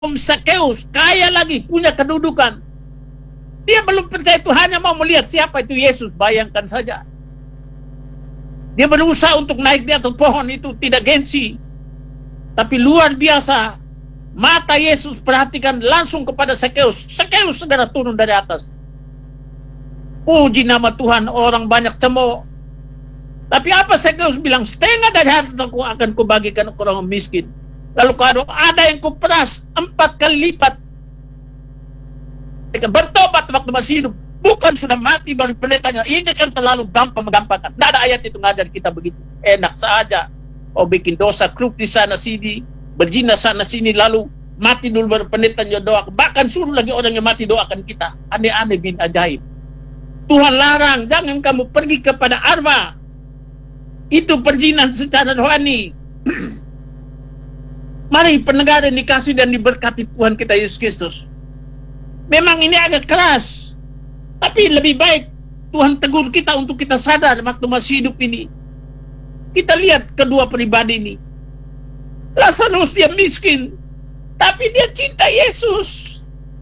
Sakeus, kaya lagi, punya kedudukan. Dia belum percaya, itu hanya mau melihat siapa itu Yesus. Bayangkan saja. Dia berusaha untuk naik di atas pohon itu, tidak gengsi. Tapi luar biasa. Mata Yesus perhatikan langsung kepada Sakeus. Sakeus segera turun dari atas. Puji nama Tuhan, orang banyak cemooh. Tapi apa Sakeus bilang? Setengah dari hartaku akan kubagikan ke orang miskin. Lalu kalau ada yang kuperas 4 kali lipat. Bertobat waktu masih hidup, bukan sudah mati baru pendetanya. Ini kan terlalu gampang menggampangkan. Tidak ada ayat itu ngajar kita begitu. Enak saja. Oh, bikin dosa, kruk di sana sini, berzina sana sini, lalu mati dulu baru pendetanya doakan. Bahkan suruh lagi orang yang mati doakan kita. Aneh-aneh bin ajaib. Tuhan larang, jangan kamu pergi kepada arwah. Itu perjinan secara rohani. Mari pendengar yang dikasih dan diberkati Tuhan kita Yesus Kristus. Memang ini agak keras, tapi lebih baik Tuhan tegur kita untuk kita sadar waktu masih hidup ini. Kita lihat kedua pribadi ini. Lazarus dia miskin, tapi dia cinta Yesus.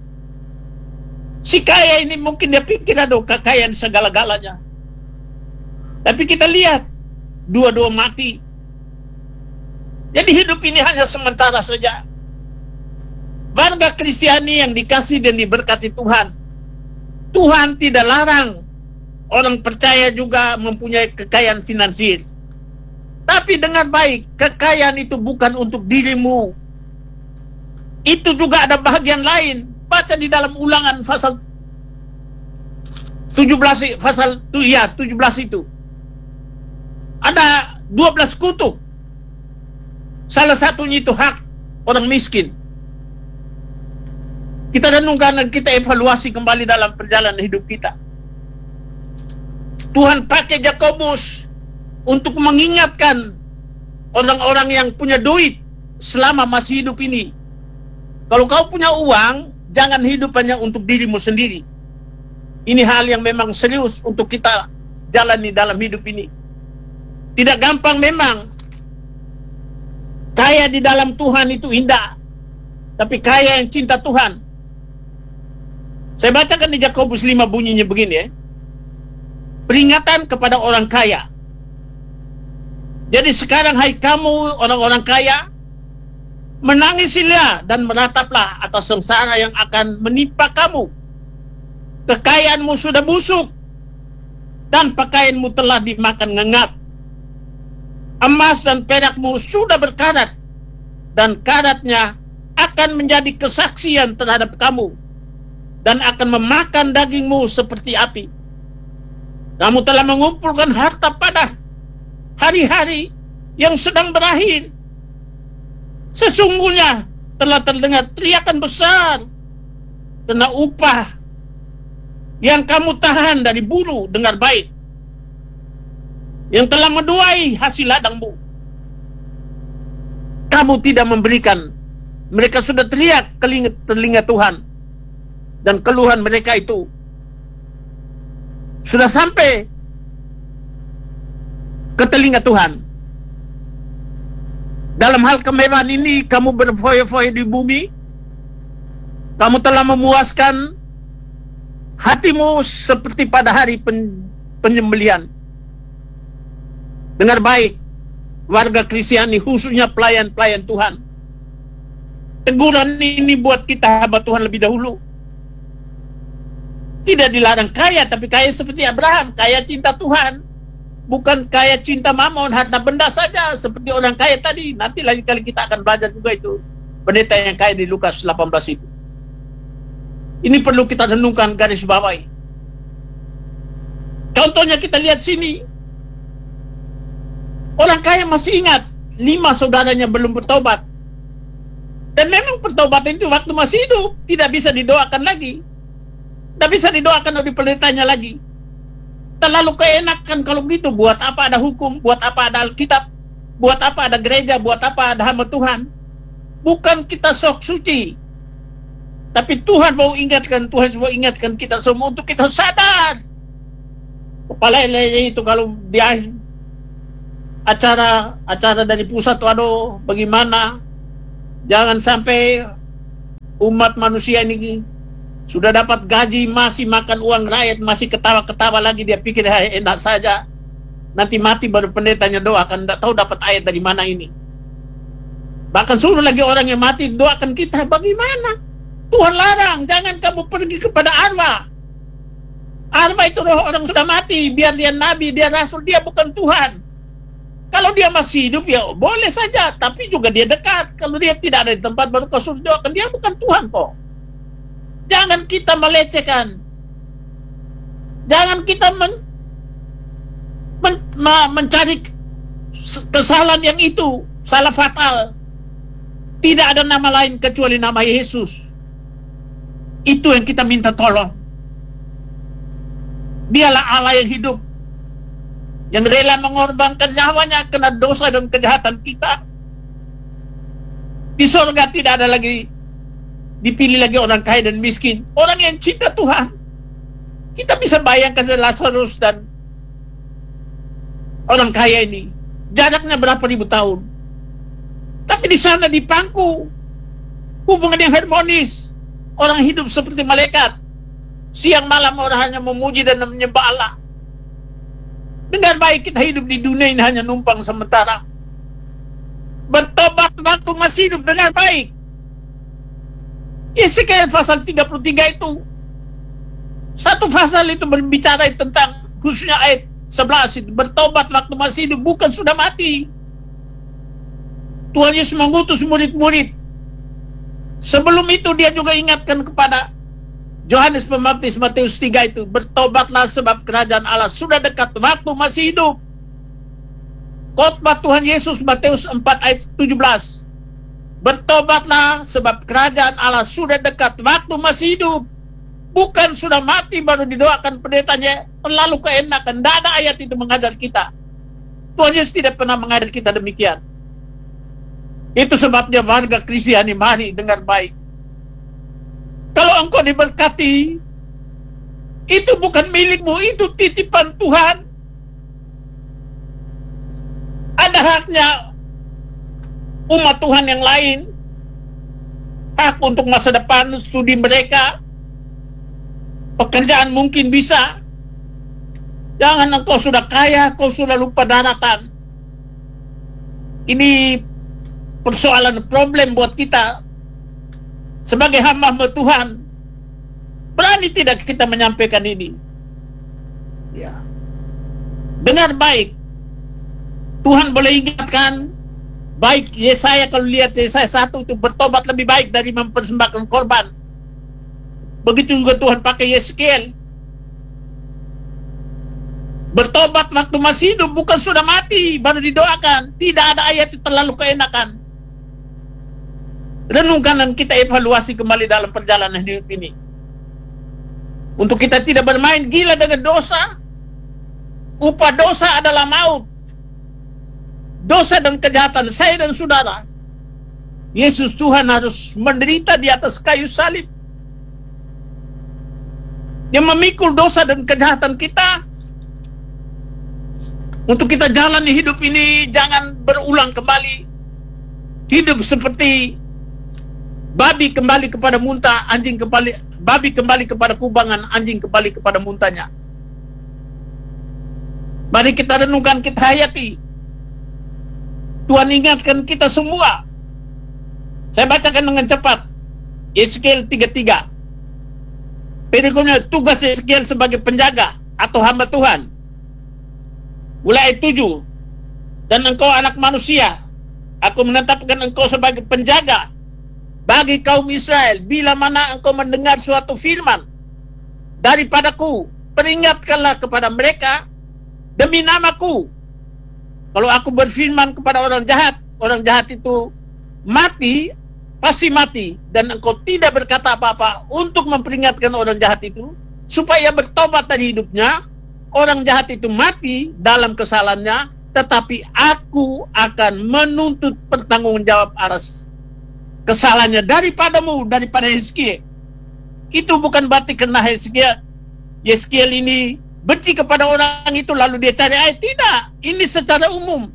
Si kaya ini mungkin dia pikir ada kekayaan segala-galanya. Tapi kita lihat, dua-dua mati. Jadi hidup ini hanya sementara saja. Warga Kristiani yang dikasih dan diberkati Tuhan, Tuhan tidak larang orang percaya juga mempunyai kekayaan finansial. Tapi dengar baik, kekayaan itu bukan untuk dirimu. Itu juga ada bahagian lain. Baca di dalam Ulangan pasal 17 itu. Ada 12 kutuk. Salah satunya itu hak orang miskin. Kita renungkan dan kita evaluasi kembali dalam perjalanan hidup kita. Tuhan pakai Yakobus untuk mengingatkan orang-orang yang punya duit selama masih hidup ini. Kalau kau punya uang, jangan hidup hanya untuk dirimu sendiri. Ini hal yang memang serius untuk kita jalani dalam hidup ini. Tidak gampang memang. Kaya di dalam Tuhan itu indah, tapi kaya yang cinta Tuhan. Saya bacakan di Yakobus 5 bunyinya begini ya. Peringatan kepada orang kaya. Jadi sekarang hai kamu orang-orang kaya, menangisilah dan merataplah atas sengsara yang akan menimpa kamu. Kekayaanmu sudah busuk dan pakaianmu telah dimakan ngengat. Emas dan perakmu sudah berkarat, dan karatnya akan menjadi kesaksian terhadap kamu, dan akan memakan dagingmu seperti api. Kamu telah mengumpulkan harta pada hari-hari yang sedang berakhir. Sesungguhnya telah terdengar teriakan besar, karena upah yang kamu tahan dari buruh dengar baik, yang telah menuai hasil ladangmu. Kamu tidak memberikan. Mereka sudah teriak ke telinga Tuhan, dan keluhan mereka itu sudah sampai ke telinga Tuhan. Dalam hal kemewahan ini kamu berfoya-foya di bumi. Kamu telah memuaskan hatimu seperti pada hari penyembelihan. Dengar baik, warga Kristiani, khususnya pelayan-pelayan Tuhan. Teguran ini buat kita hamba Tuhan lebih dahulu. Tidak dilarang kaya, tapi kaya seperti Abraham, kaya cinta Tuhan. Bukan kaya cinta mamon, harta benda saja, seperti orang kaya tadi. Nanti lain kali kita akan belajar juga itu. Pendeta yang kaya di Lukas 18 itu. Ini perlu kita renungkan, garis bawahi. Contohnya kita lihat sini. Orang kaya masih ingat 5 saudaranya belum bertobat. Dan memang pertobatan itu waktu masih hidup tidak bisa didoakan lagi. Tidak bisa didoakan oleh pendetanya lagi. Terlalu keenakan kalau begitu. Buat apa ada hukum? Buat apa ada Alkitab? Buat apa ada gereja? Buat apa ada hamba Tuhan? Bukan kita sok suci, tapi Tuhan mau ingatkan kita semua untuk kita sadar. Kepala itu kalau dia acara dari pusat, aduh bagaimana, jangan sampai umat manusia ini sudah dapat gaji, masih makan uang rakyat, masih ketawa-ketawa lagi, dia pikir enak saja. Nanti mati baru pendetanya doakan, tidak tahu dapat ayat dari mana ini. Bahkan suruh lagi orang yang mati doakan kita, bagaimana? Tuhan larang, jangan kamu pergi kepada arwah. Arwah itu roh orang sudah mati, biar dia nabi, dia rasul, dia bukan Tuhan. Kalau dia masih hidup ya boleh saja, tapi juga dia dekat. Kalau dia tidak ada di tempat baru kau suruh doakan, dia bukan Tuhan kok. Jangan kita melecehkan. Jangan kita mencari kesalahan yang itu, salah fatal. Tidak ada nama lain kecuali nama Yesus. Itu yang kita minta tolong. Dialah Allah yang hidup, yang rela mengorbankan nyawanya karena dosa dan kejahatan kita. Di surga tidak ada lagi dipilih lagi orang kaya dan miskin, orang yang cinta Tuhan. Kita bisa bayangkan Lazarus dan orang kaya ini, jaraknya berapa ribu tahun, tapi di sana dipangku hubungan yang harmonis. Orang hidup seperti malaikat, siang malam orang hanya memuji dan menyembah Allah. Dengan baik kita hidup di dunia ini hanya numpang sementara. Bertobat waktu masih hidup dengan baik. Yeskiel pasal 33 itu, satu pasal itu berbicara tentang khususnya ayat 11 itu, bertobat waktu masih hidup, bukan sudah mati. Tuhan Yesus mengutus murid-murid. Sebelum itu dia juga ingatkan kepada Yohanes Pembaptis, Matius 3 itu, bertobatlah sebab kerajaan Allah sudah dekat waktu masih hidup. Khotbah Tuhan Yesus Matius 4 ayat 17, bertobatlah sebab kerajaan Allah sudah dekat waktu masih hidup, bukan sudah mati baru didoakan pendetanya. Terlalu keenakan. Tidak ada ayat itu mengajar kita. Tuhan Yesus tidak pernah mengajar kita demikian. Itu sebabnya warga Kristiani, mari dengar baik. Kalau engkau diberkati, itu bukan milikmu, itu titipan Tuhan. Ada haknya umat Tuhan yang lain, hak untuk masa depan, studi mereka, pekerjaan mungkin bisa. Jangan engkau sudah kaya, kau sudah lupa daratan. Ini persoalan, problem buat kita sebagai hamba Tuhan. Berani tidak kita menyampaikan ini? Ya. Dengar baik. Tuhan boleh ingatkan baik. Yesaya, kalau lihat Yesaya 1 itu, bertobat lebih baik dari mempersembahkan korban. Begitu juga Tuhan pakai Yeskiel. Bertobat waktu masih hidup, bukan sudah mati baru didoakan. Tidak ada ayat itu, terlalu keenakan. Renungkan dan kita evaluasi kembali dalam perjalanan hidup ini, untuk kita tidak bermain gila dengan dosa. Upah dosa adalah maut. Dosa dan kejahatan saya dan saudara, Yesus Tuhan harus menderita di atas kayu salib. Dia memikul dosa dan kejahatan kita. Untuk kita jalani hidup ini, jangan berulang kembali. Hidup seperti babi kembali kepada muntah, babi kembali kepada kubangan, anjing kembali kepada muntahnya. Mari kita renungkan, kita hayati. Tuhan ingatkan kita semua. Saya bacakan dengan cepat. Yeskiel 33. Berikutnya, tugas Yeskiel sebagai penjaga atau hamba Tuhan. Mulai ayat 7. Dan engkau anak manusia, aku menetapkan engkau sebagai penjaga bagi kaum Israel. Bila mana engkau mendengar suatu firman daripadaku, peringatkanlah kepada mereka demi namaku. Kalau aku berfirman kepada orang jahat itu mati, pasti mati. Dan engkau tidak berkata apa-apa untuk memperingatkan orang jahat itu, supaya bertobat dari hidupnya. Orang jahat itu mati dalam kesalahannya, tetapi aku akan menuntut pertanggungjawab atas kesalahannya daripada Yeskiel. Itu bukan berarti kena Yeskiel ini benci kepada orang itu lalu dia cari ayat. Tidak, ini secara umum.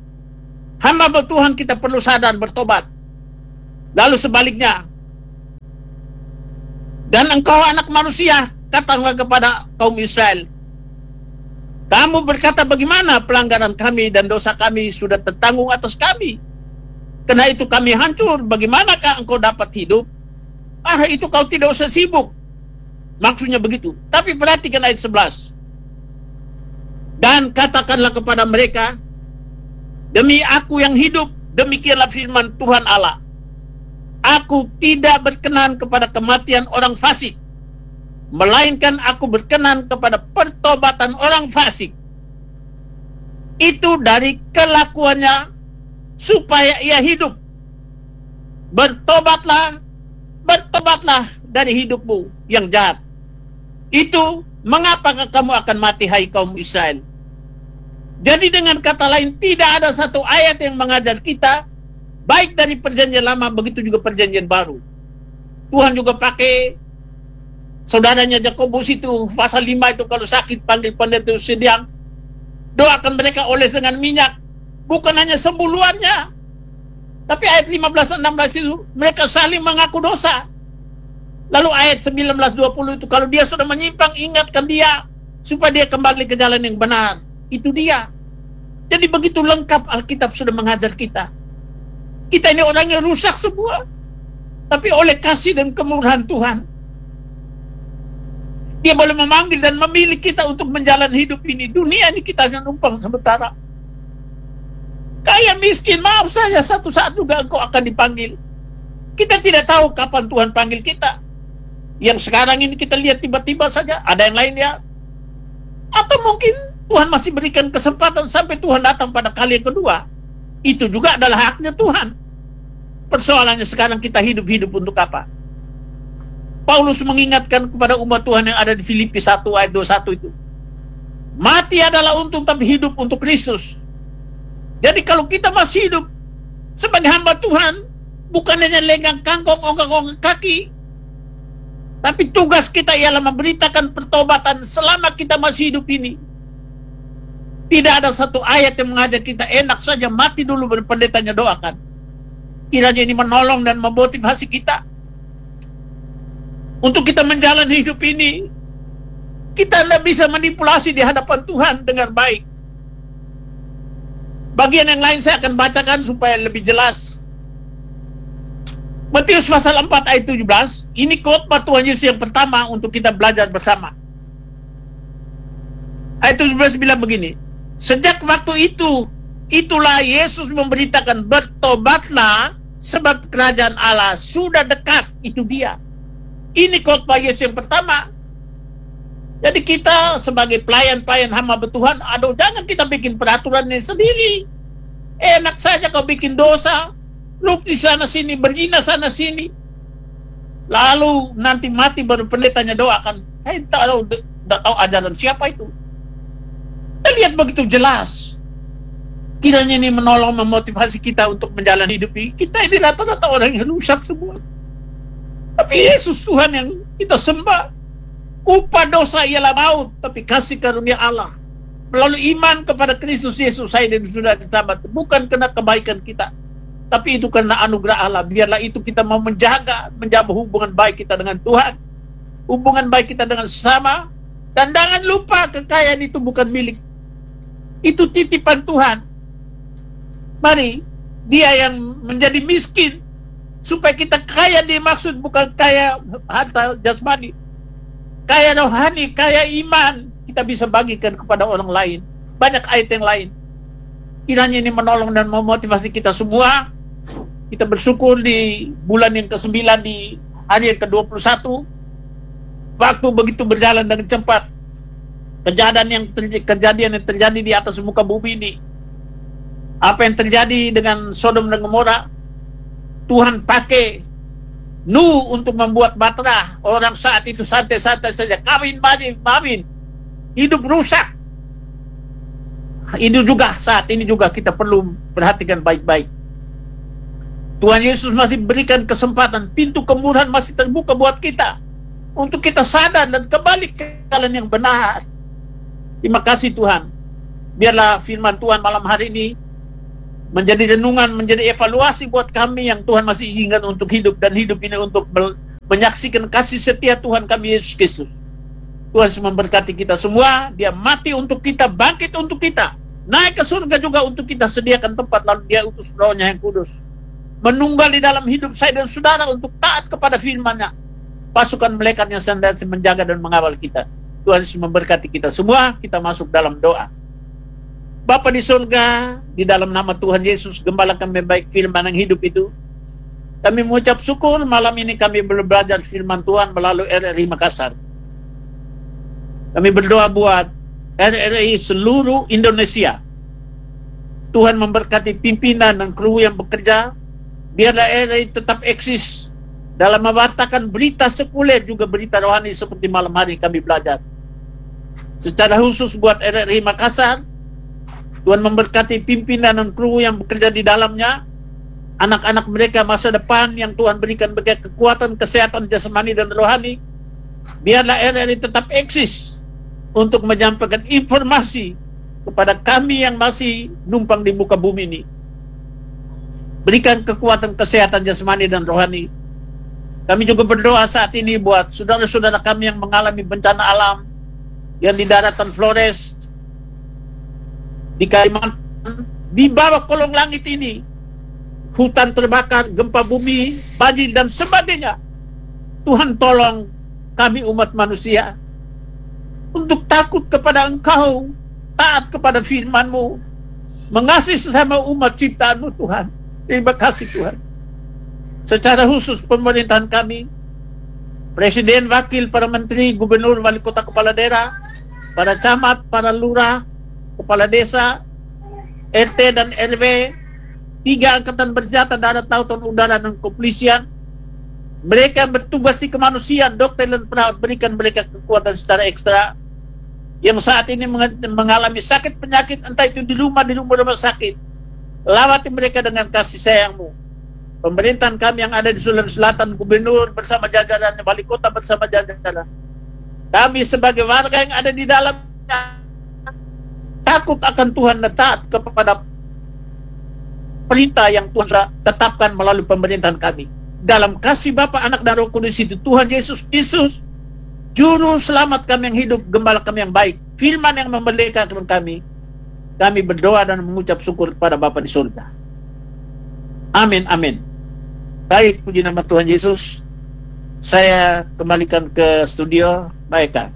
Hamba Tuhan kita perlu sadar bertobat. Lalu sebaliknya, Dan engkau anak manusia, katakanlah kepada kaum Israel, kamu berkata bagaimana pelanggaran kami dan dosa kami sudah tertanggung atas kami. Karena itu kami hancur, bagaimanakah engkau dapat hidup? Itu kau tidak usah sibuk. Maksudnya begitu. Tapi perhatikan ayat 11. Dan katakanlah kepada mereka, demi aku yang hidup, demikianlah firman Tuhan Allah, aku tidak berkenan kepada kematian orang fasik, melainkan aku berkenan kepada pertobatan orang fasik. Itu dari kelakuannya supaya ia hidup. Bertobatlah dari hidupmu yang jahat. Itu mengapa kamu akan mati, hai kaum Israel? Jadi dengan kata lain, tidak ada satu ayat yang mengajar kita, baik dari perjanjian lama, begitu juga perjanjian baru. Tuhan juga pakai saudaranya Yakobus itu, pasal 5 itu, kalau sakit panggil pendeta sediang, doakan mereka oles dengan minyak. Bukan hanya sembuh, tapi ayat 15-16 itu, mereka saling mengaku dosa. Lalu ayat 19-20 itu, kalau dia sudah menyimpang, ingatkan dia, supaya dia kembali ke jalan yang benar. Itu dia. Jadi begitu lengkap Alkitab sudah mengajar kita. Kita ini orang yang rusak semua, tapi oleh kasih dan kemurahan Tuhan, Dia boleh memanggil dan memilih kita untuk menjalani hidup ini. Dunia ini kita hanya numpang sementara. Kaya miskin, maaf saja, satu saat juga engkau akan dipanggil. Kita tidak tahu kapan Tuhan panggil kita. Yang sekarang ini kita lihat tiba-tiba saja, ada yang lain ya. Atau mungkin Tuhan masih berikan kesempatan sampai Tuhan datang pada kali yang kedua. Itu juga adalah haknya Tuhan. Persoalannya sekarang kita hidup untuk apa? Paulus mengingatkan kepada umat Tuhan yang ada di Filipi 1 ayat 21 itu. Mati adalah untung, tapi hidup untuk Kristus. Jadi kalau kita masih hidup sebagai hamba Tuhan, bukan hanya lenggang kangkong, ongkang kaki, tapi tugas kita ialah memberitakan pertobatan selama kita masih hidup ini. Tidak ada satu ayat yang mengajak kita enak saja mati dulu baru pendetanya doakan. Kiranya ini menolong dan memotivasi kita untuk kita menjalani hidup ini. Kita tidak bisa manipulasi di hadapan Tuhan dengan baik. Bagian yang lain saya akan bacakan supaya lebih jelas. Matius pasal 4 ayat 17. Ini khotbah Tuhan Yesus yang pertama untuk kita belajar bersama. Ayat 17 bilang begini. Sejak waktu itu, itulah Yesus memberitakan, bertobatlah sebab kerajaan Allah sudah dekat. Itu dia. Ini khotbah Yesus yang pertama. Jadi kita sebagai pelayan-pelayan hamba Tuhan, aduh jangan kita bikin peraturannya sendiri. Enak saja kau bikin dosa, lu di sana sini, berzina sana sini. Lalu nanti mati baru pendetanya doakan. Saya tidak tahu ajaran siapa itu. Kita lihat begitu jelas. Kiranya ini menolong, memotivasi kita untuk menjalani hidup ini. Kita ini rata-rata orang yang rusak semua. Tapi Yesus Tuhan yang kita sembah. Upah dosa ialah maut, tapi kasih karunia Allah melalui iman kepada Kristus Yesus saya dan saudara diselamatkan. Bukan karena kebaikan kita, tapi itu karena anugerah Allah. Biarlah itu kita mau menjaga hubungan baik kita dengan Tuhan, hubungan baik kita dengan sesama. Dan jangan lupa, kekayaan itu bukan milik, itu titipan Tuhan. Mari Dia yang menjadi miskin supaya kita kaya. Dimaksud bukan kaya harta jasmani, kaya rohani, kaya iman, kita bisa bagikan kepada orang lain. Banyak ayat yang lain. Kiranya ini menolong dan memotivasi kita semua. Kita bersyukur di bulan yang ke-9, di hari yang ke-21. Waktu begitu berjalan dengan cepat. Kejadian yang terjadi di atas muka bumi ini. Apa yang terjadi dengan Sodom dan Gomora, Tuhan pakai Nuh untuk membuat batra. Orang saat itu santai-santai saja, kawin, hidup rusak. Ini juga saat ini juga kita perlu perhatikan baik-baik. Tuhan Yesus masih berikan kesempatan, pintu kemurahan masih terbuka buat kita untuk kita sadar dan kembali ke jalan yang benar. Terima kasih Tuhan. Biarlah firman Tuhan malam hari ini menjadi renungan, menjadi evaluasi buat kami yang Tuhan masih inginkan untuk hidup, dan hidup ini untuk menyaksikan kasih setia Tuhan kami Yesus Kristus. Tuhan Yesus memberkati kita semua. Dia mati untuk kita, bangkit untuk kita, naik ke surga juga untuk kita, sediakan tempat, lalu dia utus Roh-Nya yang kudus menunggal di dalam hidup saya dan saudara untuk taat kepada firman-Nya. Pasukan malaikatnya senantiasa menjaga dan mengawal kita. Tuhan Yesus memberkati kita semua. Kita masuk dalam doa. Bapa di surga, di dalam nama Tuhan Yesus, gembalakan yang baik firman yang hidup itu. Kami mengucap syukur malam ini kami belajar firman Tuhan melalui RRI Makassar. Kami berdoa buat RRI seluruh Indonesia. Tuhan memberkati pimpinan dan kru yang bekerja. Biarlah RRI tetap eksis dalam mewartakan berita sekuler juga berita rohani seperti malam hari kami belajar. Secara khusus buat RRI Makassar, Tuhan memberkati pimpinan dan kru yang bekerja di dalamnya, anak-anak mereka masa depan yang Tuhan berikan mereka kekuatan, kesehatan jasmani dan rohani. Biarlah RRI tetap eksis untuk menyampaikan informasi kepada kami yang masih numpang di muka bumi ini. Berikan kekuatan, kesehatan jasmani dan rohani. Kami juga berdoa saat ini buat saudara-saudara kami yang mengalami bencana alam, yang di daratan Flores, di Kalimantan, di bawah kolong langit ini, hutan terbakar, gempa bumi, banjir dan sebagainya. Tuhan tolong kami umat manusia untuk takut kepada Engkau, taat kepada firman-Mu, mengasihi sesama umat ciptaan-Mu Tuhan. Terima kasih Tuhan. Secara khusus pemerintahan kami, Presiden, Wakil, para Menteri, Gubernur, Wali Kota, Kepala Daerah, para camat, para lurah, kepala desa, RT dan RW, 3 angkatan bersenjata darat, lautan, udara dan kepolisian. Mereka bertugas di kemanusiaan, dokter dan perawat, berikan mereka kekuatan secara ekstra. Yang saat ini mengalami sakit penyakit, entah itu di rumah sakit, lawati mereka dengan kasih sayang-Mu. Pemerintahan kami yang ada di Sulawesi Selatan, Gubernur bersama jajaran, Wali Kota bersama jajaran, kami sebagai warga yang ada di dalamnya takut akan Tuhan dan taat kepada perintah yang Tuhan sudah tetapkan melalui pemerintahan kami. Dalam kasih Bapa, Anak dan Roh Kudus itu, Tuhan Yesus Kristus, Juru Selamat kami yang hidup, Gembala kami yang baik, firman yang memerdekakan kami berdoa dan mengucap syukur kepada Bapa di surga. Amin, amin. Baik, puji nama Tuhan Yesus. Saya kembalikan ke studio. Baik, Kak.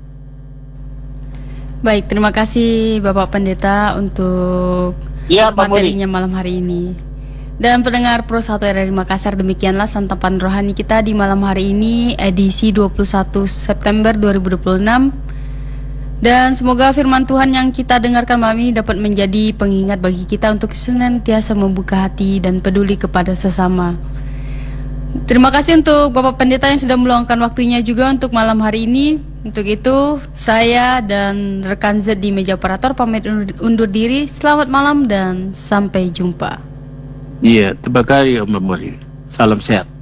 Baik, terima kasih Bapak Pendeta untuk materinya malam hari ini. Dan pendengar Pro 1 RRI Makassar, demikianlah santapan rohani kita di malam hari ini, edisi 21 September 2026. Dan semoga firman Tuhan yang kita dengarkan malam ini dapat menjadi pengingat bagi kita untuk senantiasa membuka hati dan peduli kepada sesama. Terima kasih untuk Bapak Pendeta yang sudah meluangkan waktunya juga untuk malam hari ini. Untuk itu, saya dan rekan Z di meja operator pamit undur diri. Selamat malam dan sampai jumpa. Iya, terima kasih Om Memori. Salam sehat.